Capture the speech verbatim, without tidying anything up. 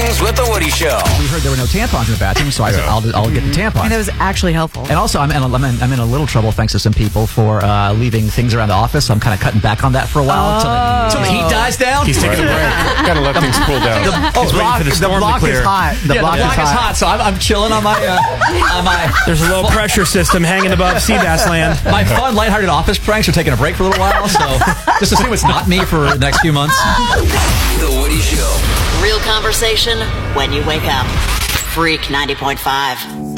Mornings with the Woody Show. We heard there were no tampons in the bathroom, so I said, I'll, I'll get the tampons. And it was actually helpful. And also, I'm in, a, I'm, in, I'm in a little trouble thanks to some people for uh, leaving things around the office. So I'm kind of cutting back on that for a while until, the, until the heat dies down. He's taking a break. Gotta let things cool down. The, oh, He's waiting block, for the storm block to clear. is hot. The Yeah, block, the block is, is hot. hot. So I'm, I'm chilling on my uh, on my. There's a low pressure system hanging above Seabass land. My fun, lighthearted office pranks are taking a break for a little while. So just assume it's not me for the next few months. The Woody Show. Real conversation when you wake up. Freak ninety point five.